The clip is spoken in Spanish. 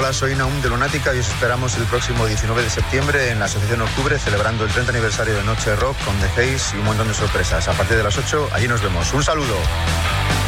Hola, soy Naum de Lunática y os esperamos el próximo 19 de septiembre en la Asociación Octubre, celebrando el 30 aniversario de Noche Rock con The Haze y un montón de sorpresas. A partir de las 8, allí nos vemos. Un saludo.